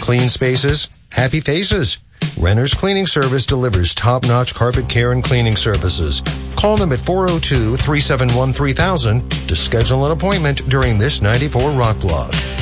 Clean spaces, happy faces. Renner's Cleaning Service delivers top-notch carpet care and cleaning services. Call them at 402-371-3000 to schedule an appointment during this 94 Rock Blog.